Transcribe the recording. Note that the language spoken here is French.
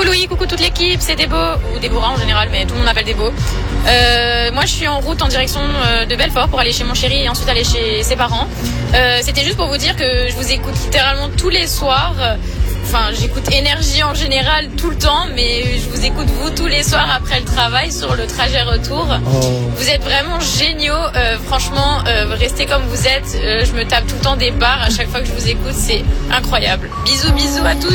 Coucou Louis, coucou toute l'équipe, c'est Débo, ou Déborah en général, mais tout le monde m'appelle Débo. Moi je suis en route en direction de Belfort pour aller chez mon chéri et ensuite aller chez ses parents. C'était juste pour vous dire que je vous écoute littéralement tous les soirs. Enfin, j'écoute Énergie en général tout le temps, mais je vous écoute vous tous les soirs après le travail sur le trajet retour. Vous êtes vraiment géniaux, franchement, restez comme vous êtes. Je me tape tout le temps des barres à chaque fois que je vous écoute, c'est incroyable. Bisous, bisous à tous.